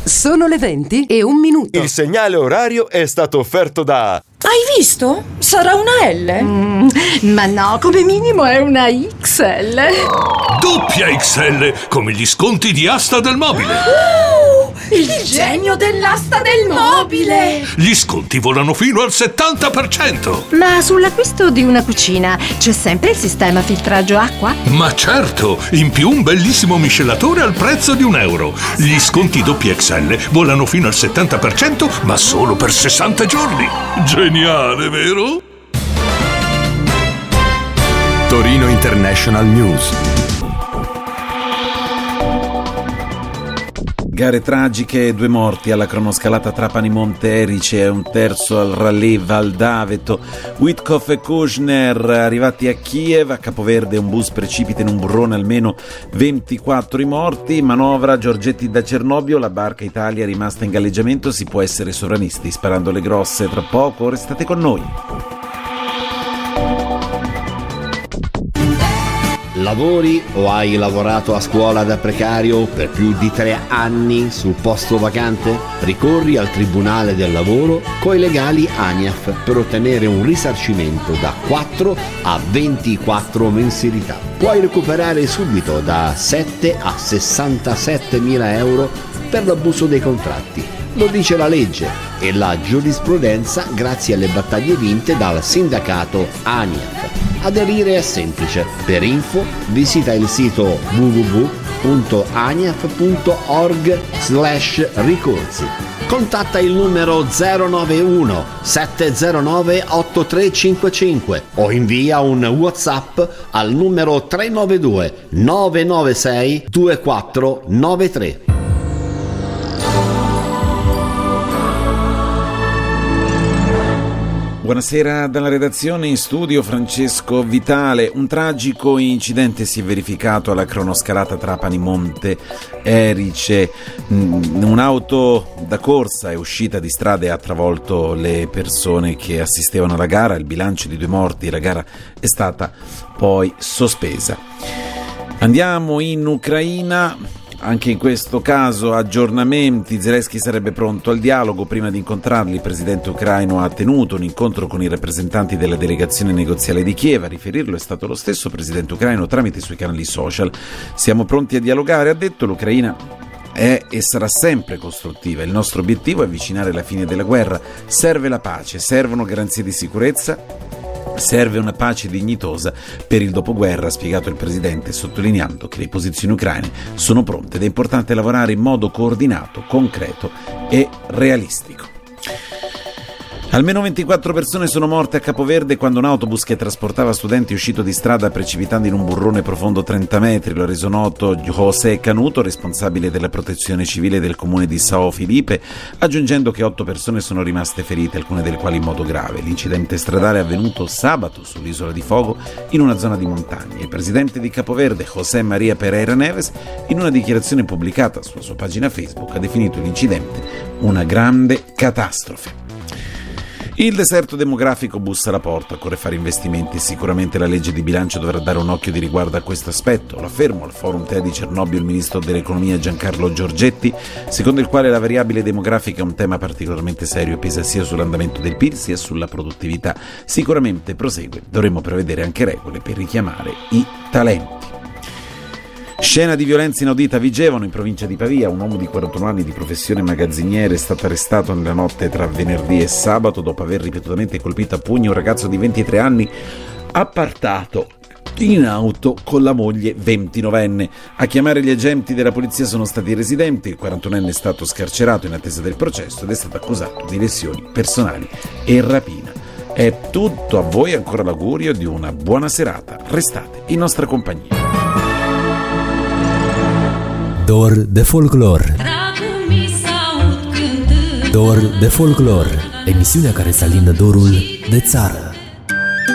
Sono le 20:01. Il segnale orario è stato offerto da... Hai visto? Sarà una L? Ma no, come minimo è una XL. Doppia XL, come gli sconti di Asta del Mobile. Il genio dell'asta del mobile! Gli sconti volano fino al 70%. Ma sull'acquisto di una cucina c'è sempre il sistema filtraggio acqua? Ma certo, in più un bellissimo miscelatore al prezzo di €1. Gli sconti doppia XL volano fino al 70%, ma solo per 60 giorni. Geniale, vero? Torino International News. Gare tragiche, 2 morti alla cronoscalata Trapani-Monte Erice e un terzo al rallye Val d'Aveto. Witkoff e Kushner arrivati a Kiev, a Capoverde un bus precipita in un burrone, almeno 24 i morti. Manovra Giorgetti da Cernobbio, la barca Italia è rimasta in galleggiamento, si può essere sovranisti sparando le grosse. Tra poco restate con noi. Lavori o hai lavorato a scuola da precario per più di 3 anni sul posto vacante? Ricorri al Tribunale del Lavoro coi legali ANIAF per ottenere un risarcimento da 4 a 24 mensilità. Puoi recuperare subito da 7 a 67 mila euro per l'abuso dei contratti. Lo dice la legge e la giurisprudenza grazie alle battaglie vinte dal sindacato ANIAF. Aderire è semplice. Per info visita il sito www.aniaf.org/ricorsi. Contatta il numero 091 709 8355 o invia un WhatsApp al numero 392 996 2493. Buonasera dalla redazione, in studio Francesco Vitale. Un tragico incidente si è verificato alla cronoscalata Trapani-Monte Erice. Un'auto da corsa è uscita di strada e ha travolto le persone che assistevano alla gara. Il bilancio di 2 morti, la gara è stata poi sospesa. Andiamo in Ucraina. Anche in questo caso aggiornamenti. Zelensky sarebbe pronto al dialogo. Prima di incontrarli il presidente ucraino ha tenuto un incontro con i rappresentanti della delegazione negoziale di Kiev. A riferirlo è stato lo stesso presidente ucraino tramite i suoi canali social. Siamo pronti a dialogare, ha detto. L'Ucraina è e sarà sempre costruttiva. Il nostro obiettivo è avvicinare la fine della guerra. Serve la pace, servono garanzie di sicurezza. Serve una pace dignitosa per il dopoguerra, ha spiegato il presidente, sottolineando che le posizioni ucraine sono pronte ed è importante lavorare in modo coordinato, concreto e realistico. Almeno 24 persone sono morte a Capoverde quando un autobus che trasportava studenti è uscito di strada precipitando in un burrone profondo 30 metri. Lo ha reso noto José Canuto, responsabile della protezione civile del comune di São Filipe, aggiungendo che 8 persone sono rimaste ferite, alcune delle quali in modo grave. L'incidente stradale è avvenuto sabato sull'isola di Fogo, in una zona di montagna. Il presidente di Capoverde, José María Pereira Neves, in una dichiarazione pubblicata sulla sua pagina Facebook, ha definito l'incidente una grande catastrofe. Il deserto demografico bussa alla porta, occorre fare investimenti e sicuramente la legge di bilancio dovrà dare un occhio di riguardo a questo aspetto. Lo afferma al Forum TEA di Cernobbio il ministro dell'economia Giancarlo Giorgetti, secondo il quale la variabile demografica è un tema particolarmente serio e pesa sia sull'andamento del PIL sia sulla produttività. Sicuramente, prosegue, dovremmo prevedere anche regole per richiamare i talenti. Scena di violenza inaudita a Vigevano, in provincia di Pavia. Un uomo di 41 anni di professione magazziniere è stato arrestato nella notte tra venerdì e sabato dopo aver ripetutamente colpito a pugni un ragazzo di 23 anni appartato in auto con la moglie 29enne. A chiamare gli agenti della polizia sono stati i residenti. Il 41enne è stato scarcerato in attesa del processo ed è stato accusato di lesioni personali e rapina. È tutto, a voi ancora l'augurio di una buona serata. Restate in nostra compagnia. Dor de folclor. Dor de folclor, emisiunea care să alindă dorul de țară.